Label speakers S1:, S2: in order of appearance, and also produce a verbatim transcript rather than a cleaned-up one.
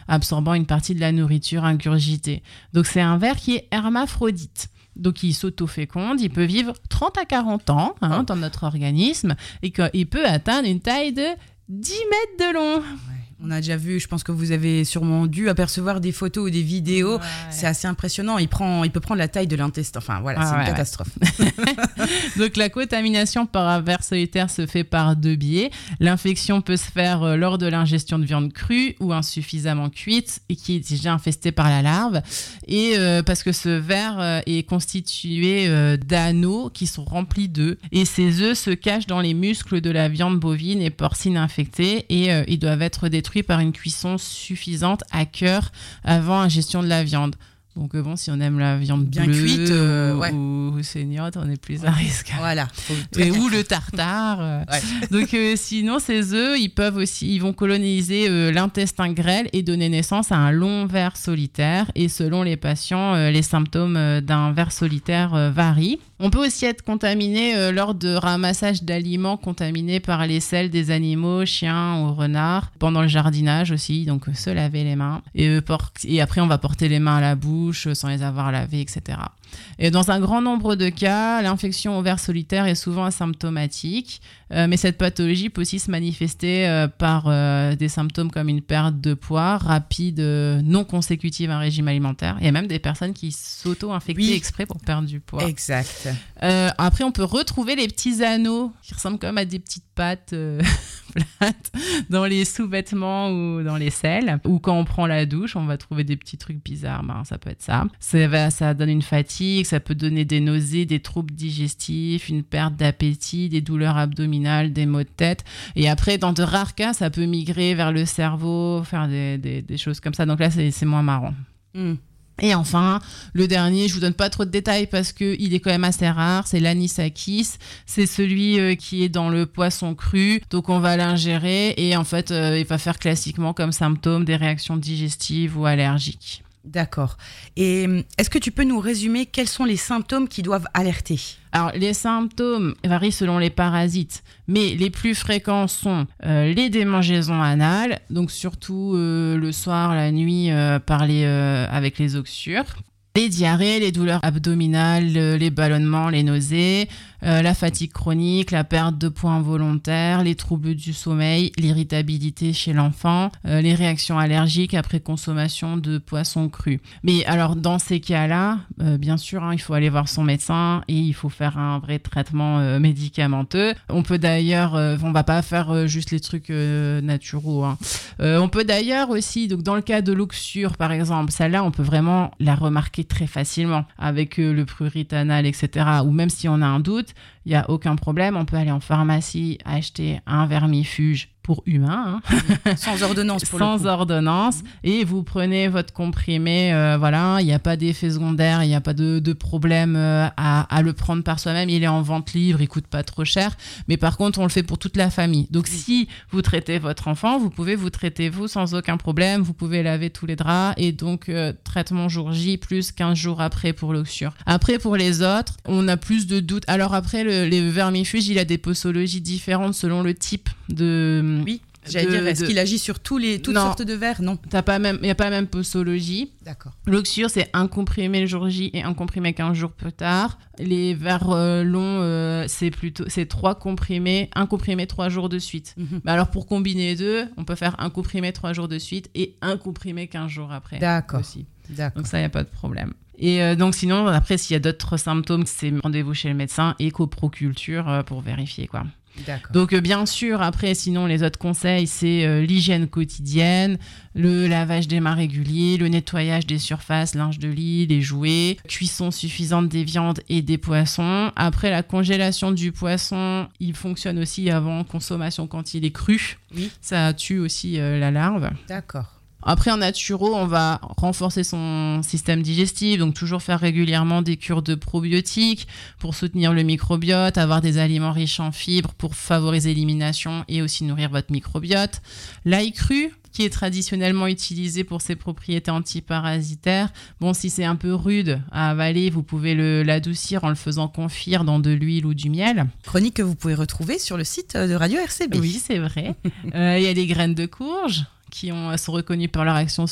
S1: absorbant une partie de la nourriture ingurgitée. Donc c'est un ver qui est hermaphrodite. Donc, il s'auto-féconde, il peut vivre trente à quarante ans hein, oh. dans notre organisme et qu'il peut atteindre une taille de dix mètres de long.
S2: Ouais. On a déjà vu, je pense que vous avez sûrement dû apercevoir des photos ou des vidéos. Ouais. C'est assez impressionnant. Il, prend, il peut prendre la taille de l'intestin. Enfin, voilà, ah, c'est ouais, une catastrophe.
S1: Ouais. Donc, la contamination par un ver solitaire se fait par deux biais. L'infection peut se faire lors de l'ingestion de viande crue ou insuffisamment cuite et qui est déjà infestée par la larve. Et euh, parce que ce ver euh, est constitué euh, d'anneaux qui sont remplis d'œufs. Et ces œufs se cachent dans les muscles de la viande bovine et porcine infectée et euh, ils doivent être détruits par une cuisson suffisante à cœur avant ingestion de la viande. Donc bon, si on aime la viande
S2: bien
S1: bleue
S2: cuite, euh,
S1: ou,
S2: ouais.
S1: ou saignante, on est plus à risque.
S2: Voilà.
S1: Et, ou le tartare. Ouais. Donc euh, sinon, ces œufs, ils peuvent aussi, ils vont coloniser euh, l'intestin grêle et donner naissance à un long ver solitaire. Et selon les patients, euh, les symptômes euh, d'un ver solitaire euh, varient. On peut aussi être contaminé euh, lors de ramassage d'aliments contaminés par les selles des animaux, chiens ou renards, pendant le jardinage aussi, donc euh, se laver les mains. Et, euh, por- et après, on va porter les mains à la bouche sans les avoir lavées, et cetera. Et dans un grand nombre de cas, l'infection au ver solitaire est souvent asymptomatique, euh, mais cette pathologie peut aussi se manifester euh, par euh, des symptômes comme une perte de poids rapide, euh, non consécutive à un régime alimentaire. Il y a même des personnes qui s'auto-infectent oui. exprès pour perdre du poids.
S2: Exact.
S1: Euh, après, on peut retrouver les petits anneaux qui ressemblent comme à des petites pattes euh, plates dans les sous-vêtements ou dans les selles. Ou quand on prend la douche, on va trouver des petits trucs bizarres. Ben, ça peut être ça. Ça, ça donne une fatigue, ça peut donner des nausées, des troubles digestifs, une perte d'appétit, des douleurs abdominales, des maux de tête. Et après, dans de rares cas, ça peut migrer vers le cerveau, faire des, des, des choses comme ça. Donc là, c'est, c'est moins marrant. Mm. Et enfin, le dernier, je vous donne pas trop de détails parce que il est quand même assez rare, c'est l'anisakis. C'est celui euh, qui est dans le poisson cru. Donc on va l'ingérer et en fait, euh, il va faire classiquement comme symptôme des réactions digestives ou allergiques.
S2: D'accord. Et est-ce que tu peux nous résumer quels sont les symptômes qui doivent alerter ?
S1: Alors, les symptômes varient selon les parasites, mais les plus fréquents sont euh, les démangeaisons anales, donc surtout euh, le soir, la nuit, euh, par les, euh, avec les oxyures. Les diarrhées, les douleurs abdominales, les ballonnements, les nausées, euh, la fatigue chronique, la perte de poids involontaire, les troubles du sommeil, l'irritabilité chez l'enfant, euh, les réactions allergiques après consommation de poissons crus. Mais alors, dans ces cas-là, euh, bien sûr, hein, il faut aller voir son médecin et il faut faire un vrai traitement euh, médicamenteux. On peut d'ailleurs, euh, on va pas faire euh, juste les trucs euh, naturaux. Hein. Euh, on peut d'ailleurs aussi, donc dans le cas de l'oxyure, par exemple, celle-là, on peut vraiment la remarquer très facilement avec euh, le prurit anal, et cetera. Ou même si on a un doute, il n'y a aucun problème. On peut aller en pharmacie acheter un vermifuge pour humains. Hein.
S2: Sans ordonnance pour
S1: Sans
S2: le coup.
S1: ordonnance. Mmh. Et vous prenez votre comprimé. Euh, voilà, il n'y a pas d'effet secondaire, il n'y a pas de, de problème euh, à, à le prendre par soi-même. Il est en vente libre, il ne coûte pas trop cher. Mais par contre, on le fait pour toute la famille. Donc, mmh. si vous traitez votre enfant, vous pouvez vous traiter vous sans aucun problème. Vous pouvez laver tous les draps. Et donc, euh, traitement jour J plus quinze jours après pour l'oxyure. Après, pour les autres, on a plus de doutes. Alors après, le, les vermifuges, il a des posologies différentes selon le type de...
S2: Oui, j'allais de, dire, est-ce de... qu'il agit sur tous les, toutes
S1: non.
S2: sortes de vers ? Non.
S1: T'as pas même, il n'y a pas la même posologie.
S2: D'accord.
S1: L'oxyure, c'est un comprimé le jour J et un comprimé quinze jours plus tard. Les vers euh, longs, euh, c'est plutôt c'est trois comprimés, un comprimé trois jours de suite. Mm-hmm. Mais alors, pour combiner les deux, on peut faire un comprimé trois jours de suite et un comprimé quinze jours après.
S2: D'accord.
S1: Aussi.
S2: D'accord.
S1: Donc ça, il n'y a pas de problème. Et euh, donc sinon, après, s'il y a d'autres symptômes, c'est rendez-vous chez le médecin et coproculture euh, pour vérifier, quoi.
S2: D'accord.
S1: Donc euh, bien sûr, après, sinon, les autres conseils, c'est euh, l'hygiène quotidienne, le lavage des mains régulier, le nettoyage des surfaces, linge de lit, les jouets, cuisson suffisante des viandes et des poissons. Après, la congélation du poisson, il fonctionne aussi avant consommation quand il est cru.
S2: Oui.
S1: Ça tue aussi euh, la larve.
S2: D'accord.
S1: Après, en naturo, on va renforcer son système digestif, donc toujours faire régulièrement des cures de probiotiques pour soutenir le microbiote, avoir des aliments riches en fibres pour favoriser l'élimination et aussi nourrir votre microbiote. L'ail cru, qui est traditionnellement utilisé pour ses propriétés antiparasitaires. Bon, si c'est un peu rude à avaler, vous pouvez le, l'adoucir en le faisant confire dans de l'huile ou du miel.
S2: Chronique que vous pouvez retrouver sur le site de Radio R C B.
S1: Oui, c'est vrai. Il euh, y a les graines de courge qui ont, sont reconnues par leur action